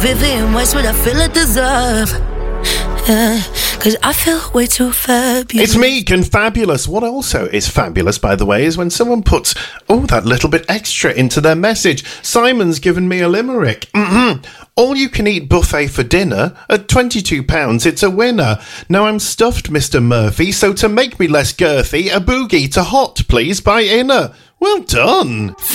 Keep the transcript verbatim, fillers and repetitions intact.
Vivian West, what I feel I deserve. Yeah, cause I feel way too fabulous. It's meek and fabulous. What also is fabulous, by the way, is when someone puts, oh, that little bit extra into their message. Simon's given me a limerick. Mm-hmm. All you can eat buffet for dinner at twenty-two pounds, it's a winner. Now I'm stuffed, Mister Murphy, so to make me less girthy, a boogie to hot, please, by Inner. Well done.